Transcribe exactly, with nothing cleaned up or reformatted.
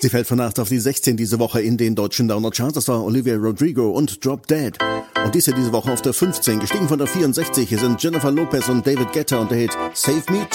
Sie fällt von acht auf die sechzehn diese Woche in den deutschen Download-Charts. Das war Olivia Rodrigo und Drop Dead. Und dies hier diese Woche auf der fünfzehn, gestiegen von der vierundsechzig. Hier sind Jennifer Lopez und David Guetta und der Hit Save Me